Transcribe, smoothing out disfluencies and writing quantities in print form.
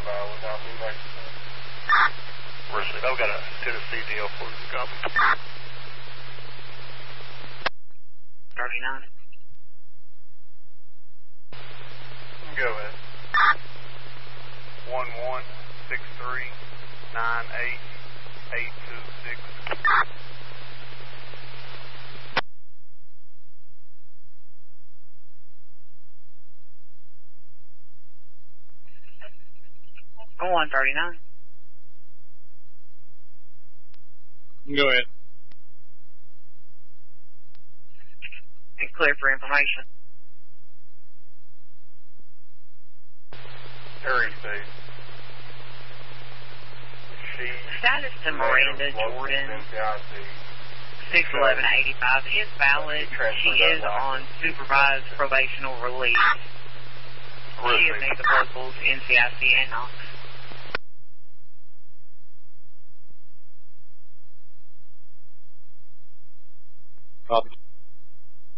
valid. I'll be back soon. Receipt. I've got a Tennessee deal for you. Copy. 39. Go ahead. 1163988226. Go on, 39. Go ahead. It's clear for information. Harry State. Status to Miranda Jordan, 61185 is valid. She is on supervised probational release. She is named the locals, NCIC, and Knox. Copy.